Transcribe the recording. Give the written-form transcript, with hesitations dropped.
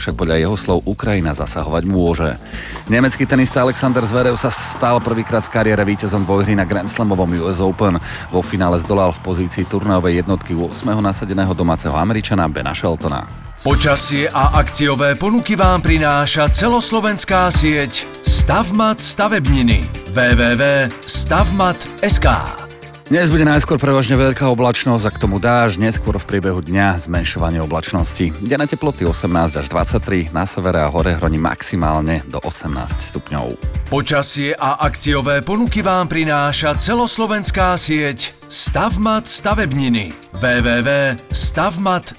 však podľa jeho slov Ukrajina zasahovať môže. Nemecký tenista Alexander Zverev sa stal prvýkrát v kariére víťazom dvojhry na Grand Slamovom US Open. Vo finále zdolal v pozícii turnajovej jednotky 8. nasadeného domáceho Američana Bena Sheltona. Počasie a akciové ponuky vám prináša celoslovenská sieť Stavmat stavebniny www.stavmat.sk. Dnes bude najskôr prevažne veľká oblačnosť a k tomu dážď, neskôr v priebehu dňa zmenšovanie oblačnosti. Denné teploty 18 až 23, na severe a hore hroní maximálne do 18 stupňov. Počasie a akciové ponuky vám prináša celoslovenská sieť Stavmat stavebniny www.stavmat.sk.